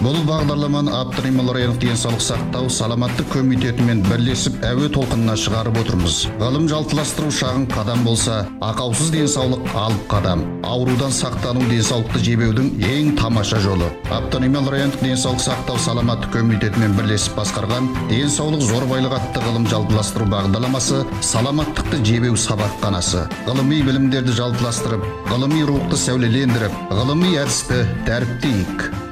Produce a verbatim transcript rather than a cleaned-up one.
Бұл бағдарламаны Автономиялы райондық денсаулық сақтау саламаттық комитетімен бірлесіп әуе толқынына шығарып отырмыз. Ғылым жалтыластыру шағын қадам болса, ақаусыз денсаулық алып қадам. Аурудан сақтану денсаулықты жебеудің ең тамаша жолы. Автономиялы райондық денсаулық сақтау саламаттық комитетімен бірлесіп басқарған денсаулық зорбайлық атты ғылым жалтыластыру бағдарламасы саламаттықты жебеу сабақханасы. Ғылыми білімдерді жалтыластырып, ғылыми рухты сәулелендіріп, ғылыми әдісті дәріптейік.